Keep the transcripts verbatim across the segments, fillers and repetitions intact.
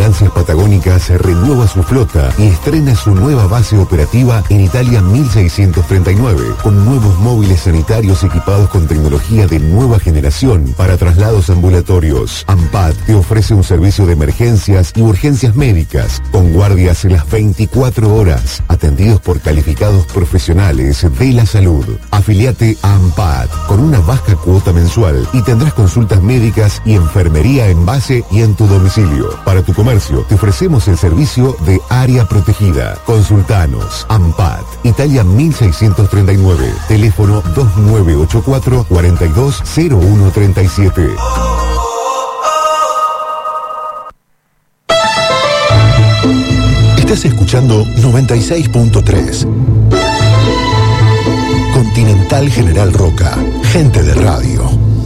Ambulancias Patagónicas renueva su flota y estrena su nueva base operativa en Italia mil seiscientos treinta y nueve, con nuevos móviles sanitarios equipados con tecnología de nueva generación para traslados ambulatorios. AMPAT te ofrece un servicio de emergencias y urgencias médicas, con guardias en las veinticuatro horas, atendidos por calificados profesionales de la salud. Afiliate a AMPAT con una baja cuota mensual y tendrás consultas médicas y enfermería en base y en tu domicilio. Para tu comercio te ofrecemos el servicio de área protegida. Consultanos. AMPAT, Italia mil seiscientos treinta y nueve, teléfono dos nueve ocho cuatro, cuatro dos cero uno tres siete. Estás escuchando noventa y seis punto tres. Continental General Roca, gente de radio.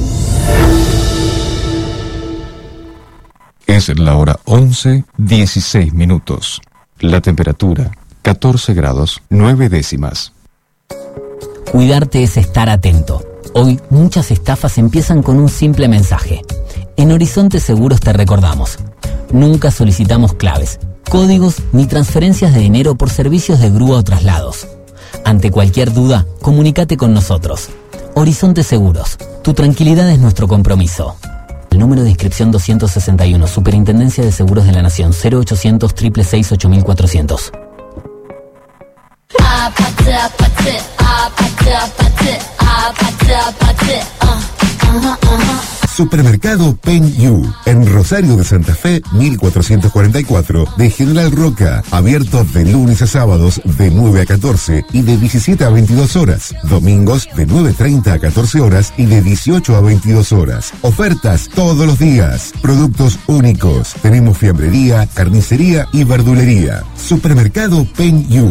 Es la hora once, dieciséis minutos. La temperatura, catorce grados, nueve décimas. Cuidarte es estar atento. Hoy muchas estafas empiezan con un simple mensaje. En Horizonte Seguros te recordamos: nunca solicitamos claves, códigos ni transferencias de dinero por servicios de grúa o traslados. Ante cualquier duda, comunícate con nosotros. Horizonte Seguros, tu tranquilidad es nuestro compromiso. El número de inscripción doscientos sesenta y uno, Superintendencia de Seguros de la Nación, cero ochocientos, seiscientos sesenta y seis, ocho mil cuatrocientos. Supermercado Pen You, en Rosario de Santa Fe, mil cuatrocientos cuarenta y cuatro, de General Roca, abierto de lunes a sábados de nueve a catorce y de diecisiete a veintidós horas, domingos de nueve treinta a catorce horas y de dieciocho a veintidós horas. Ofertas todos los días, productos únicos. Tenemos fiambrería, carnicería y verdulería. Supermercado Pen You.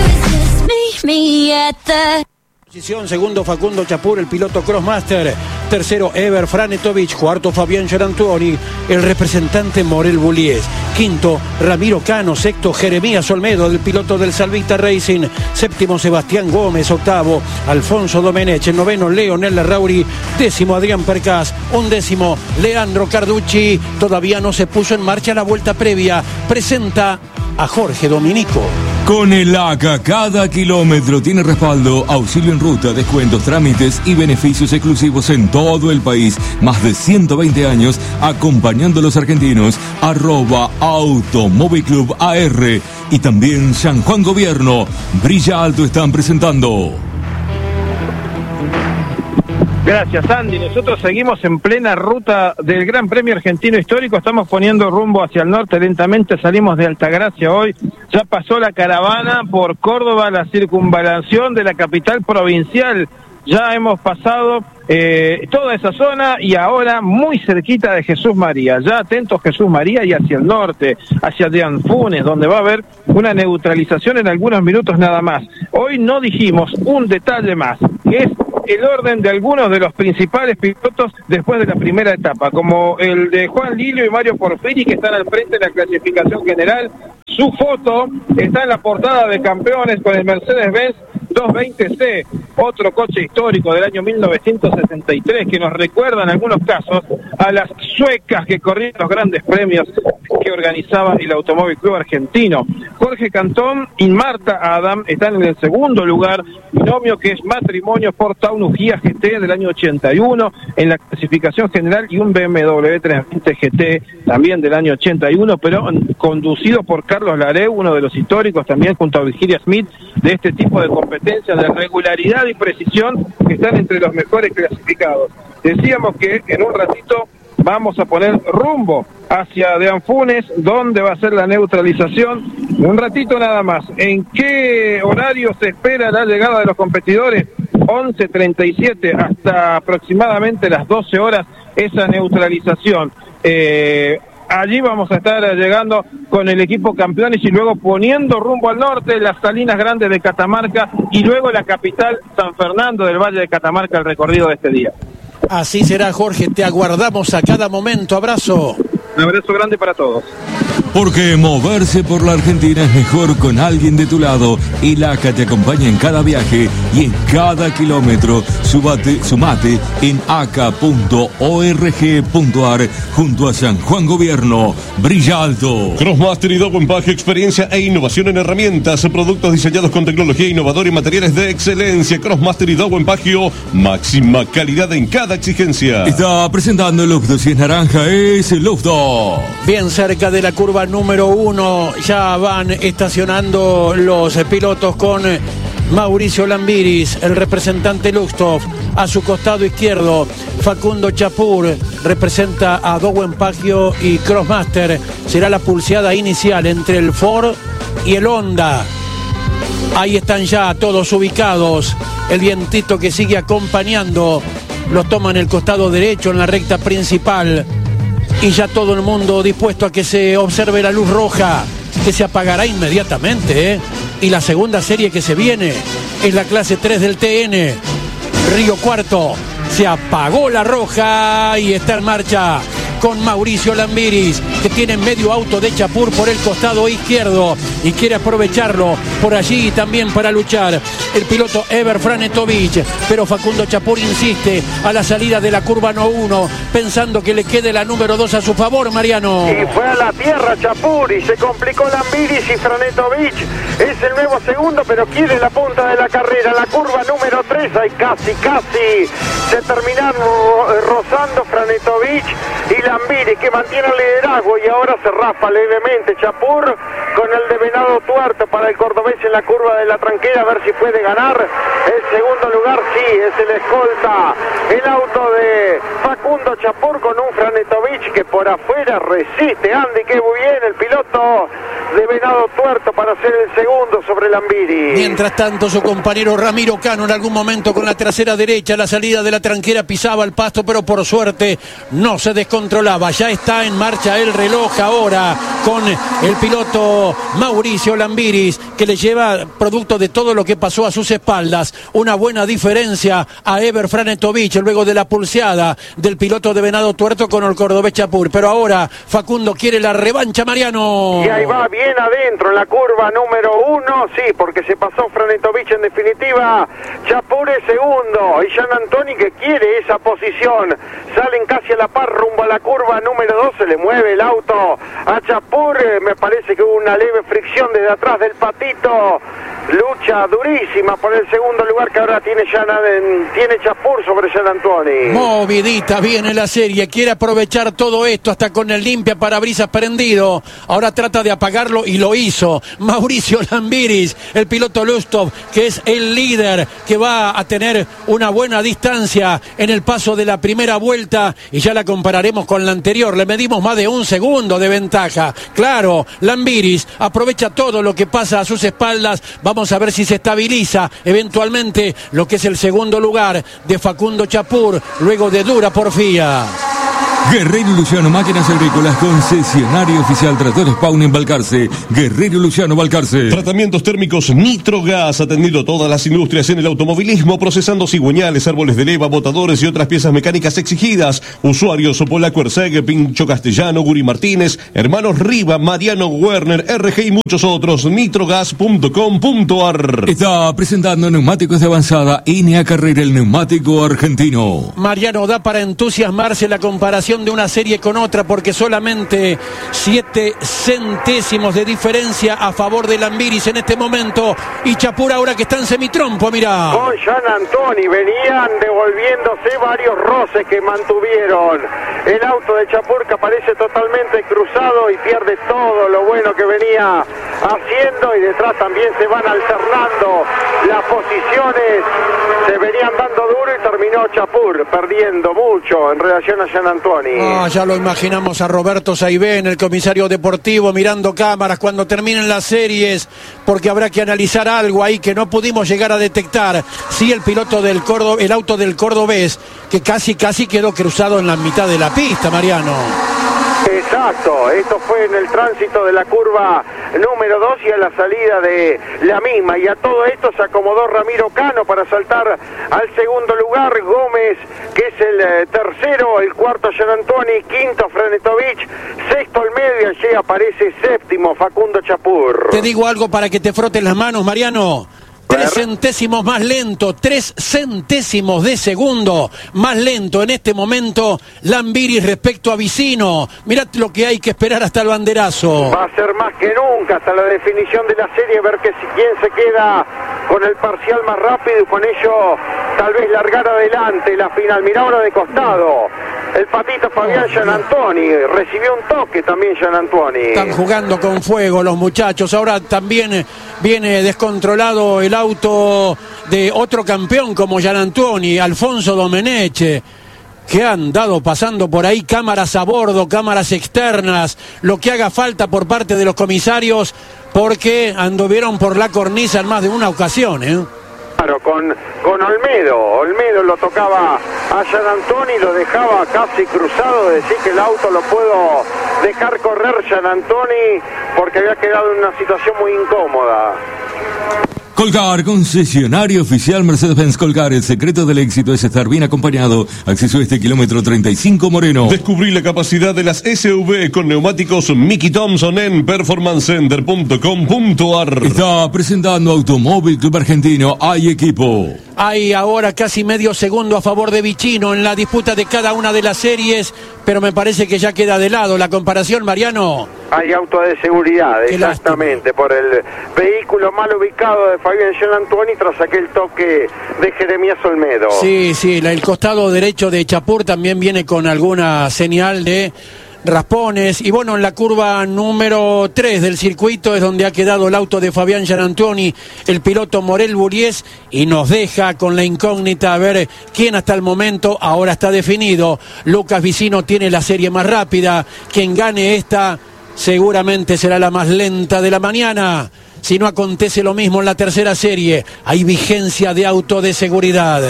Posición, segundo Facundo Chapur, el piloto Crossmaster. Tercero Ever Franetovich. Cuarto Fabián Gerantuoni, el representante Morel Bullies. Quinto Ramiro Cano. Sexto Jeremías Olmedo, el piloto del Salvita Racing. Séptimo Sebastián Gómez. Octavo Alfonso Domenech. El noveno Leonel Larrauri. Décimo Adrián Percas. Undécimo Leandro Carducci. Todavía no se puso en marcha la vuelta previa. Presenta a Jorge Dominico. Con el A C A, cada kilómetro tiene respaldo, auxilio en ruta, descuentos, trámites y beneficios exclusivos en todo el país. Más de ciento veinte años acompañando a los argentinos. Arroba Automóvil Club A R. Y también San Juan Gobierno. Brilla Alto están presentando. Gracias, Andy. Nosotros seguimos en plena ruta del Gran Premio Argentino Histórico. Estamos poniendo rumbo hacia el norte lentamente. Salimos de Altagracia hoy. Ya pasó la caravana por Córdoba, la circunvalación de la capital provincial. Ya hemos pasado eh, toda esa zona y ahora muy cerquita de Jesús María. Ya atentos Jesús María y hacia el norte, hacia Deanfunes, donde va a haber una neutralización en algunos minutos nada más. Hoy no dijimos un detalle más, que es el orden de algunos de los principales pilotos después de la primera etapa, como el de Juan Lilio y Mario Porfiri, que están al frente de la clasificación general. Su foto está en la portada de Campeones con el Mercedes-Benz doscientos veinte C, otro coche histórico del año mil novecientos sesenta y tres, que nos recuerda en algunos casos a las suecas que corrían los grandes premios que organizaba el Automóvil Club Argentino. Jorge Cantón y Marta Adam están en el segundo lugar, binomio que es matrimonio por Taunus Gia G T del año ochenta y uno en la clasificación general, y un B M W trescientos veinte G T también del año ochenta y uno, pero conducido por Carlos Lareu, uno de los históricos también junto a Virginia Smith de este tipo de competencias de regularidad y precisión, que están entre los mejores clasificados. Decíamos que en un ratito vamos a poner rumbo hacia Deanfunes, donde va a ser la neutralización. Un ratito nada más. ¿En qué horario se espera la llegada de los competidores? once treinta y siete hasta aproximadamente las doce horas esa neutralización. Eh, allí vamos a estar llegando con el equipo Campeones y luego poniendo rumbo al norte, las Salinas Grandes de Catamarca y luego la capital, San Fernando del Valle de Catamarca, el recorrido de este día. Así será, Jorge, te aguardamos a cada momento. Abrazo. Un abrazo grande para todos. Porque moverse por la Argentina es mejor con alguien de tu lado. Y el A C A te acompaña en cada viaje y en cada kilómetro. Subate, sumate en a c a punto org punto a r junto a San Juan Gobierno. Brilla alto. Crossmaster y Dow Empaque, experiencia e innovación en herramientas, productos diseñados con tecnología innovadora y materiales de excelencia. Crossmaster y Dow Empaque, máxima calidad en cada exigencia. Está presentando el Lufdo. Si es naranja, es el Lufdo. Bien cerca de la curva número uno, ya van estacionando los pilotos con Mauricio Lambiris, el representante Luxtoff. A su costado izquierdo, Facundo Chapur representa a Dow Empaque y Crossmaster. Será la pulseada inicial entre el Ford y el Honda. Ahí están ya todos ubicados. El vientito que sigue acompañando los toma en el costado derecho en la recta principal. Y ya todo el mundo dispuesto a que se observe la luz roja, que se apagará inmediatamente, ¿eh? Y la segunda serie que se viene es la clase tres del T N. Río Cuarto, se apagó la roja y está en marcha con Mauricio Lambiris, que tiene medio auto de Chapur por el costado izquierdo y quiere aprovecharlo por allí también para luchar el piloto Ever Franetovic, pero Facundo Chapur insiste a la salida de la curva no uno, pensando que le quede la número dos a su favor, Mariano. Y fue a la tierra Chapur y se complicó Lambiris y Franetovic es el nuevo segundo, pero quiere la punta de la carrera, la curva número tres, ahí casi, casi se terminaron rozando Franetovic y Lambiris, que mantiene el liderazgo, y ahora se raspa levemente Chapur con el de Venado Tuerto para el cordobés en la curva de la tranquera, a ver si puede ganar el segundo lugar. Sí, es el escolta, el auto de Facundo Chapur con un Franetovic que por afuera resiste. Andy, que muy bien el piloto de Venado Tuerto para ser el segundo sobre Lambiris. Mientras tanto, su compañero Ramiro Cano en algún momento con la trasera derecha, la salida de la tranquera pisaba el pasto, pero por suerte no se descontrolaba. Ya está en marcha el reloj ahora con el piloto Mauricio Lambiris, que le lleva, producto de todo lo que pasó a sus espaldas, una buena diferencia a Ever Franetovic luego de la pulseada del piloto de Venado Tuerto con el cordobés Chapur. Pero ahora Facundo quiere la revancha, Mariano. Y ahí va bien adentro en la curva número uno, sí, porque se pasó Franetovic en definitiva. Chapur es segundo y Gian Antoni, que quiere esa posición. Salen casi a la par rumbo a la curva número dos, se le mueve el auto a Chapur, me parece que hubo una leve fricción desde atrás del patito. Lucha durísima por el segundo lugar que ahora tiene, Gian, tiene Chapur sobre Gian Antoni. Movidita viene la serie, quiere aprovechar todo esto hasta con el limpia parabrisas prendido. Ahora trata de apagarlo y lo hizo Mauricio Lambiris, el piloto Luxtoff, que es el líder, que va a tener una buena distancia en el paso de la primera vuelta, y ya la compararemos con la anterior. Le medimos más de un segundo de ventaja. Claro, Lambiris aprovecha todo lo que pasa a sus espaldas. Vamos a ver si se estabiliza eventualmente lo que es el segundo lugar de Facundo Chapur luego de dura porfía. Guerrero Luciano Máquinas Agrícolas, concesionario oficial Tractor Spawn en Balcarce. Guerrero Luciano Balcarce. Tratamientos térmicos Nitrogas, atendiendo todas las industrias en el automovilismo, procesando cigüeñales, árboles de leva, botadores y otras piezas mecánicas exigidas. Usuarios Polaco Erceg, Pincho Castellano, Guri Martínez, Hermanos Riva, Mariano Werner, R G y muchos otros. Nitrogas punto com punto a r. Está presentando neumáticos de avanzada N A Carrera, el neumático argentino. Mariano, da para entusiasmarse la comparación de una serie con otra, porque solamente siete centésimos de diferencia a favor de Lambiris en este momento, y Chapur ahora que está en semitrompo, mira. Con Gian Antoni venían devolviéndose varios roces que mantuvieron. El auto de Chapur, que aparece totalmente cruzado y pierde todo lo bueno que venía haciendo, y detrás también se van alternando las posiciones, se venían dando duro y terminó Chapur perdiendo mucho en relación a Gian Antoni. Ah, ya lo imaginamos a Roberto Saibén, el comisario deportivo, mirando cámaras cuando terminen las series, porque habrá que analizar algo ahí que no pudimos llegar a detectar. Sí, el piloto del Córdoba, el auto del cordobés, que casi casi quedó cruzado en la mitad de la pista, Mariano. Exacto, esto fue en el tránsito de la curva número dos y a la salida de la misma. Y a todo esto se acomodó Ramiro Cano para saltar al segundo lugar. Gómez, que es el eh, tercero, el cuarto Gianantoni, quinto Franetovich, sexto Olmedo y allí aparece séptimo Facundo Chapur. Te digo algo para que te froten las manos, Mariano. Tres centésimos más lento, tres centésimos de segundo más lento en este momento Lambiris respecto a Vicino. Mirad lo que hay que esperar hasta el banderazo. Va a ser más que nunca hasta la definición de la serie, ver que si quién se queda con el parcial más rápido y con ello tal vez largar adelante la final. Mirá ahora de costado, el patito Fabián Gianantoni, recibió un toque también Gianantoni. Están jugando con fuego los muchachos, ahora también viene descontrolado el auto de otro campeón como Gianantoni, Alfonso Domenech, que han dado pasando por ahí cámaras a bordo, cámaras externas, lo que haga falta por parte de los comisarios, porque anduvieron por la cornisa en más de una ocasión, ¿eh? Claro, con, con Olmedo, Olmedo lo tocaba a Gianantoni, lo dejaba casi cruzado, decir que el auto lo puedo dejar correr Gianantoni porque había quedado en una situación muy incómoda. Colcar, concesionario oficial Mercedes-Benz Colcar. El secreto del éxito es estar bien acompañado. Acceso a este kilómetro treinta y cinco Moreno. Descubrí la capacidad de las S U V con neumáticos Mickey Thompson en performance center punto com punto a r. Está presentando Automóvil Club Argentino. Hay equipo. Hay ahora casi medio segundo a favor de Vicino en la disputa de cada una de las series, pero me parece que ya queda de lado la comparación, Mariano. Hay auto de seguridad, Qué exactamente, lástima. Por el vehículo mal ubicado de Fabián Gianantoni tras aquel toque de Jeremías Olmedo. Sí, sí, la, el costado derecho de Chapur también viene con alguna señal de raspones. Y bueno, en la curva número tres del circuito es donde ha quedado el auto de Fabián Gianantoni, el piloto Morel Bullies, y nos deja con la incógnita a ver quién hasta el momento, ahora está definido. Lucas Vicino tiene la serie más rápida, quien gane esta seguramente será la más lenta de la mañana. Si no acontece lo mismo en la tercera serie, hay vigencia de auto de seguridad.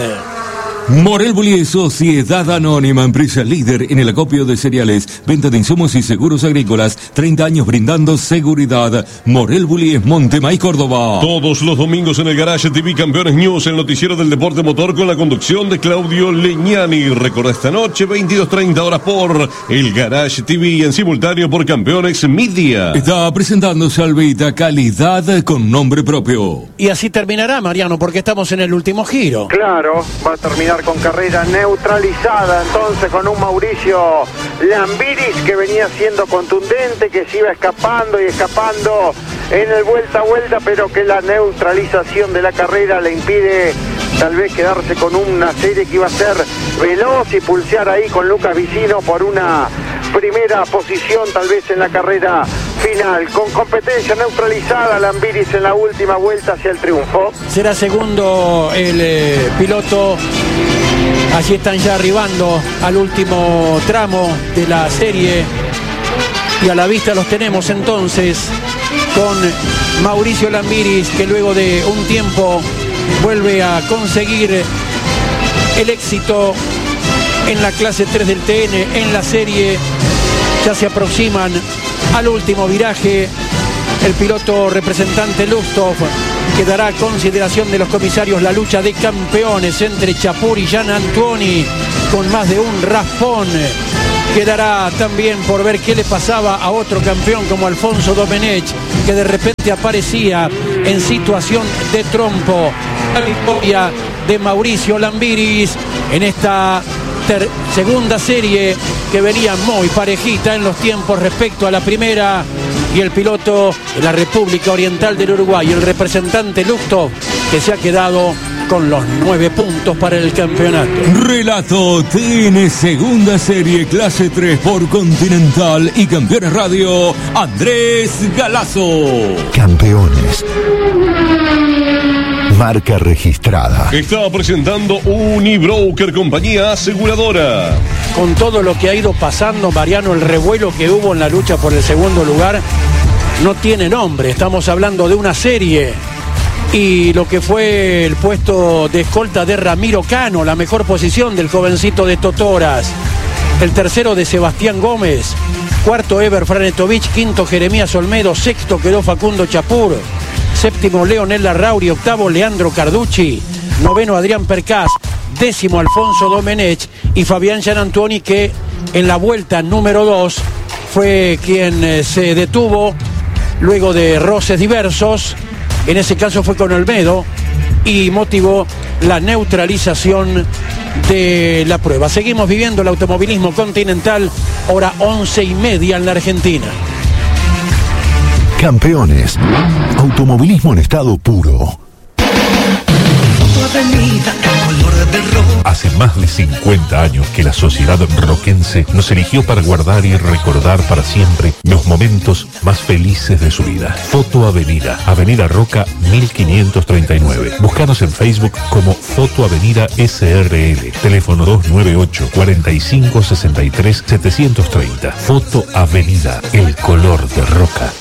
Morel Bullies, Sociedad Anónima, empresa líder en el acopio de cereales, venta de insumos y seguros agrícolas, treinta años brindando seguridad. Morel Bullies, Montemay, Córdoba. Todos los domingos en el Garage T V Campeones News, el noticiero del deporte motor con la conducción de Claudio Leñani. Recuerda esta noche, veintidós treinta horas por el Garage T V en simultáneo por Campeones Media. Está presentándose Alvita, calidad con nombre propio. Y así terminará, Mariano, porque estamos en el último giro. Claro, va a terminar con carrera neutralizada, entonces con un Mauricio Lambiris que venía siendo contundente, que se iba escapando y escapando en el vuelta a vuelta, pero que la neutralización de la carrera le impide tal vez quedarse con una serie que iba a ser veloz y pulsear ahí con Lucas Vicino por una primera posición tal vez en la carrera final. Con competencia neutralizada, Lambiris en la última vuelta hacia el triunfo. Será segundo el eh, piloto. Allí están ya arribando al último tramo de la serie y a la vista los tenemos entonces con Mauricio Lambiris, que luego de un tiempo vuelve a conseguir el éxito en la clase tres del T N, en la serie. Ya se aproximan al último viraje el piloto representante Lustov, que dará a consideración de los comisarios la lucha de campeones entre Chapur y Gianantoni con más de un raspón. Quedará también por ver qué le pasaba a otro campeón como Alfonso Domenech, que de repente aparecía en situación de trompo. La victoria de Mauricio Lambiris en esta segunda serie que venía muy parejita en los tiempos respecto a la primera, y el piloto de la República Oriental del Uruguay, el representante Lustov, que se ha quedado con los nueve puntos para el campeonato. Relato T N segunda serie clase tres por Continental y Campeones Radio, Andrés Galazo. Campeones. Marca registrada. Está presentando Unibroker, compañía aseguradora. Con todo lo que ha ido pasando, Mariano, el revuelo que hubo en la lucha por el segundo lugar no tiene nombre. Estamos hablando de una serie y lo que fue el puesto de escolta de Ramiro Cano, la mejor posición del jovencito de Totoras. El tercero de Sebastián Gómez. Cuarto Ever Franetovich. Quinto Jeremías Olmedo. Sexto quedó Facundo Chapur. Séptimo Leonel Larrauri. Octavo Leandro Carducci. Noveno Adrián Percás. Décimo Alfonso Domenech. Y Fabián Gianantuoni, que en la vuelta número dos fue quien eh, se detuvo luego de roces diversos. En ese caso fue con Olmedo y motivó la neutralización de la prueba. Seguimos viviendo el automovilismo continental, hora once y media en la Argentina. Campeones. Automovilismo en estado puro. Hace más de cincuenta años que la sociedad roquense nos eligió para guardar y recordar para siempre los momentos más felices de su vida. Foto Avenida, Avenida Roca mil quinientos treinta y nueve. Búscanos en Facebook como Foto Avenida S R L. Teléfono dos nueve ocho, cuarenta y cinco, sesenta y tres, setecientos treinta. Foto Avenida, el color de Roca.